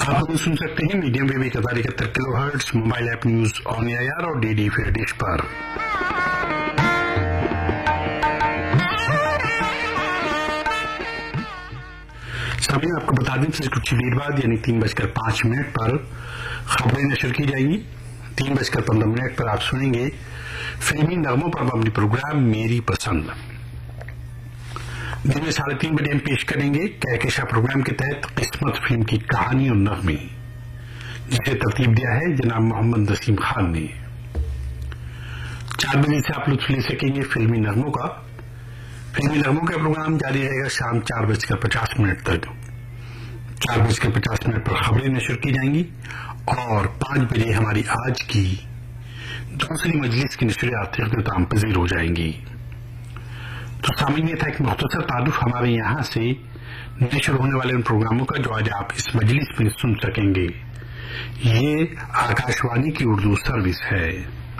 आप हमें सुन सकते हैं medium wave 1071 kilohertz, mobile app news on AIR और डीडी फिर डिश पर। सभी आपको बता दें कि कुछ देर बाद यानी 3:05 पर खबरें नशर की जाएंगी। 3:15 पर आप सुनेंगे फिल्मी नगमों पर मबनी प्रोग्राम मेरी पसंद। दिन में 3:30 बजे हम पेश करेंगे कहकशा प्रोग्राम के तहत किस्मत फिल्म की कहानी और नगमे, जिसे तरतीब दिया है जनाब मोहम्मद नसीम खान ने। 4 बजे से आप लुत्फ ले सकेंगे फिल्मी नगमों का। फिल्मी नगमों का प्रोग्राम जारी रहेगा शाम 4:50 तक। 4:50 पर खबरें नशर की जाएंगी और 5 बजे हमारी आज की दूसरी मजलिस की नशरियात इख्तिताम पजीर हो जाएंगी। तो सामने ये था एक मुख्तसर तारुफ हमारे यहाँ से नशर होने वाले उन प्रोग्रामों का जो आज आप इस मजलिस में सुन सकेंगे। ये आकाशवाणी की उर्दू सर्विस है।